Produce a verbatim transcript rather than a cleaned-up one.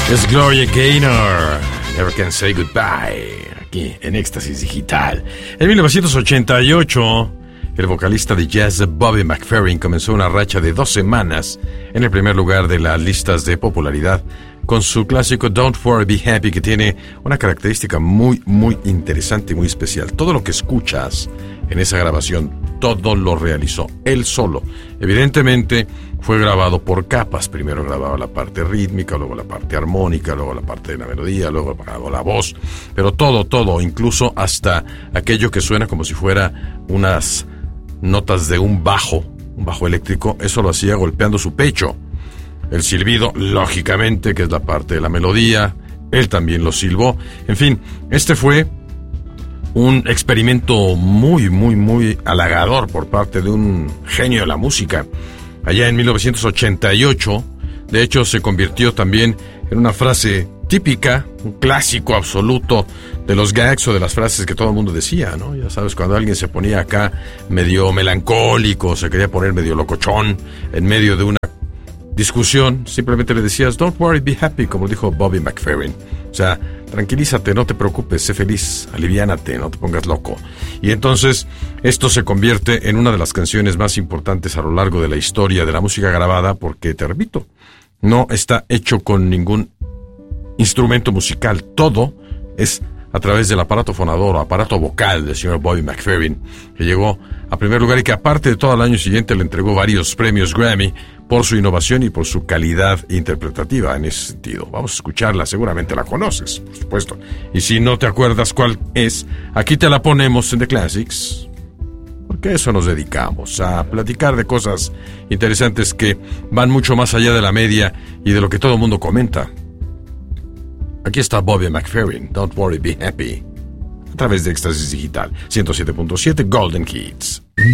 Es Gloria Gaynor, Never Can Say Goodbye, aquí en Éxtasis Digital. En mil novecientos ochenta y ocho, el vocalista de jazz Bobby McFerrin comenzó una racha de dos semanas en el primer lugar de las listas de popularidad con su clásico Don't Worry, Be Happy, que tiene una característica muy, muy interesante y muy especial. Todo lo que escuchas en esa grabación, todo lo realizó él solo. Evidentemente fue grabado por capas. Primero grababa la parte rítmica, luego la parte armónica, luego la parte de la melodía, luego grabó la voz, pero todo, todo, incluso hasta aquello que suena como si fuera unas notas de un bajo, un bajo eléctrico, eso lo hacía golpeando su pecho. El silbido, lógicamente, que es la parte de la melodía, él también lo silbó. En fin, este fue un experimento muy, muy, muy halagador por parte de un genio de la música. Allá en mil novecientos ochenta y ocho, de hecho, se convirtió también en una frase típica, un clásico absoluto de los gags o de las frases que todo el mundo decía, ¿no? Ya sabes, cuando alguien se ponía acá medio melancólico, se quería poner medio locochón en medio de una discusión, simplemente le decías Don't worry, be happy, como dijo Bobby McFerrin. O sea, tranquilízate, no te preocupes, sé feliz, aliviánate, no te pongas loco. Y entonces esto se convierte en una de las canciones más importantes a lo largo de la historia de la música grabada, porque, te repito, no está hecho con ningún instrumento musical, todo es a través del aparato fonador o aparato vocal del señor Bobby McFerrin, que llegó a primer lugar y que aparte de todo el año siguiente le entregó varios premios Grammy por su innovación y por su calidad interpretativa en ese sentido. Vamos a escucharla, seguramente la conoces, por supuesto. Y si no te acuerdas cuál es, aquí te la ponemos en The Classics, porque a eso nos dedicamos, a platicar de cosas interesantes que van mucho más allá de la media y de lo que todo el mundo comenta. Aquí está Bobby McFerrin, Don't Worry, Be Happy, a través de Éxtasis Digital, ciento siete punto siete Golden Hits.